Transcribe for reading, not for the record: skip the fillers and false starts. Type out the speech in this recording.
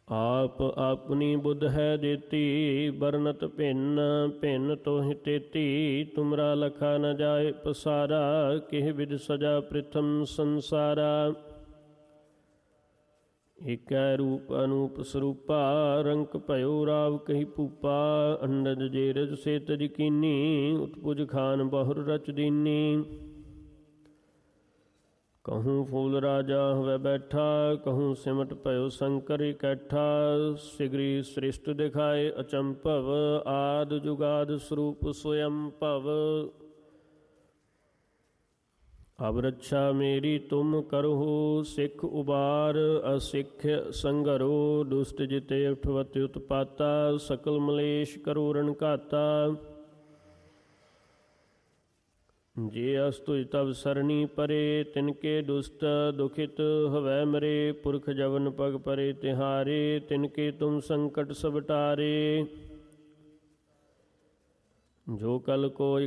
ਆਪ ਆਪਣੀ ਬੁੱਧ ਹੈ ਦੇਤੀ, ਬਰਨਤ ਭਿੰਨ ਭਿੰਨ ਤੋਹਿ ਤੇਤੀ। ਤੁਮਰਾ ਲਖਾ ਨ ਜਾਏ ਪਸਾਰਾ, ਕਿਹ ਵਿਦ ਸਜਾ ਪ੍ਰਿਥਮ ਸੰਸਾਰਾ। ਏਕੈ ਰੂਪ ਅਨੂਪ ਸਰੂਪਾ, ਰੰਕ ਭਇਓ ਰਾਵ ਕਹੀ ਭੂਪਾ। ਅੰਡਜ ਜੇਰਜ ਸੇ ਤਜ ਕੀਨੀ, ਉਤਪੁਜ ਖਾਨ ਬਹੁਰ ਰਚ ਦੀਨੀ। कहूँ फूल राजा हुए बैठा, कहूँ सिमट भयो शंकर इकट्ठा। सिगरी सृष्ट दिखाए अचंभव, आद जुगाद स्वरूप स्वयं भव। अब रक्षा मेरी तुम करो, सिख उबार असिख संगरो। दुष्ट जिते उठवत उत्पाता, सकल मलेश करो रण घाता। जे अस्तुज तब सरणी परे, तिनके दुष्ट दुखित हवै मरे। पुरख जवन पग परे तिहारे, तिनके तुम संकट सब टारे। जो कल कोय